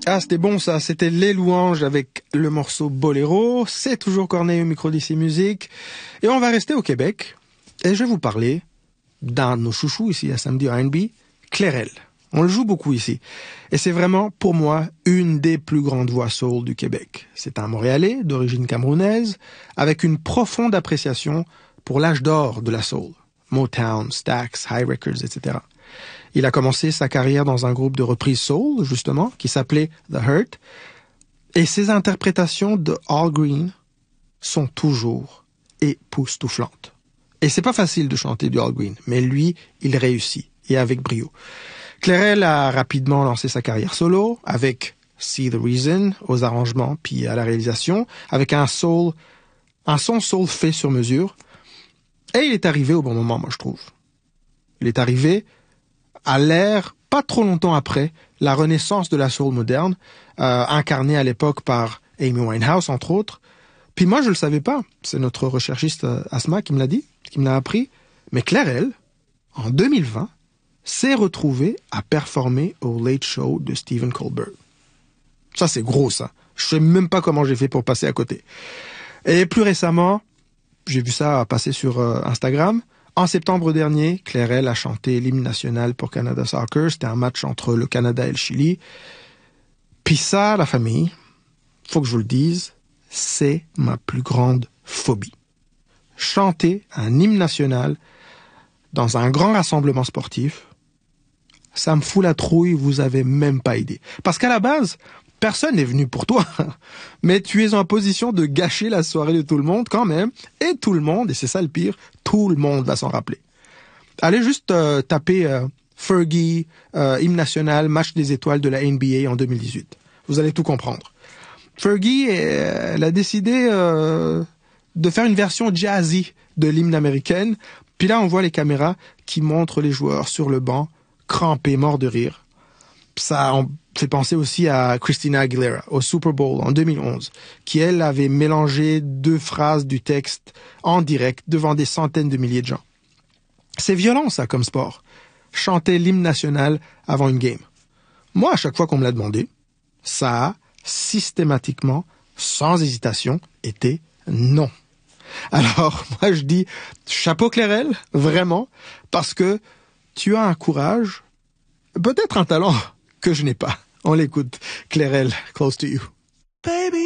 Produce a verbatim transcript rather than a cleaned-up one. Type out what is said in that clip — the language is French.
Ah, c'était bon ça, c'était Les Louanges avec le morceau Boléro. C'est toujours Corneille au micro d'I C Musique. Et on va rester au Québec. Et je vais vous parler d'un de nos chouchous ici à Samedi R and B, Clairel. On le joue beaucoup ici. Et c'est vraiment, pour moi, une des plus grandes voix soul du Québec. C'est un Montréalais d'origine camerounaise, avec une profonde appréciation pour l'âge d'or de la soul. Motown, Stax, High Records, et cetera. Il a commencé sa carrière dans un groupe de reprise soul, justement, qui s'appelait The Hurt. Et ses interprétations de Al Green sont toujours époustouflantes. Et c'est pas facile de chanter du Al Green, mais lui, il réussit, et avec brio. Clairel a rapidement lancé sa carrière solo, avec See the Reason aux arrangements, puis à la réalisation, avec un soul, un son soul fait sur mesure. Et il est arrivé au bon moment, moi je trouve. Il est arrivé à l'ère, pas trop longtemps après, la renaissance de la soul moderne, euh, incarnée à l'époque par Amy Winehouse, entre autres. Puis moi, je le savais pas. C'est notre recherchiste euh, Asma qui me l'a dit, qui me l'a appris. Mais Clairel, en deux mille vingt, s'est retrouvé à performer au Late Show de Stephen Colbert. Ça, c'est gros, ça. Je sais même pas comment j'ai fait pour passer à côté. Et plus récemment, j'ai vu ça passer sur euh, Instagram. En septembre dernier, Clairel a chanté l'hymne national pour Canada Soccer. C'était un match entre le Canada et le Chili. Puis ça, la famille, faut que je vous le dise, c'est ma plus grande phobie. Chanter un hymne national dans un grand rassemblement sportif, ça me fout la trouille, vous avez même pas idée. Parce qu'à la base, personne n'est venu pour toi, mais tu es en position de gâcher la soirée de tout le monde quand même, et tout le monde, et c'est ça le pire, tout le monde va s'en rappeler. Allez juste euh, taper euh, Fergie, euh, hymne national, match des étoiles de la N B A en deux mille dix-huit. Vous allez tout comprendre. Fergie, elle a décidé euh, de faire une version jazzy de l'hymne américaine, puis là on voit les caméras qui montrent les joueurs sur le banc, crampés, morts de rire. Ça en fait penser aussi à Christina Aguilera au Super Bowl en deux mille onze, qui elle avait mélangé deux phrases du texte en direct devant des centaines de milliers de gens. C'est violent ça comme sport, chanter l'hymne national avant une game. Moi, à chaque fois qu'on me l'a demandé, ça a systématiquement, sans hésitation, été non. Alors, moi je dis chapeau Clairel, vraiment, parce que tu as un courage, peut-être un talent que je n'ai pas. On l'écoute. Clairel, Close to You. Baby.